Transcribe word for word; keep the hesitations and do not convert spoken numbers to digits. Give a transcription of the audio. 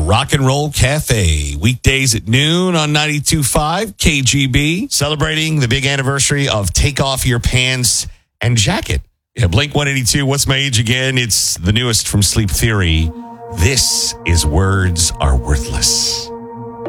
Rock and Roll Cafe. Weekdays at noon on ninety-two point five K G B. Celebrating the big anniversary of Take Off Your Pants and Jacket. Yeah, Blink one eighty-two, What's My Age Again? It's the newest from Sleep Theory. This is Words Are Worthless.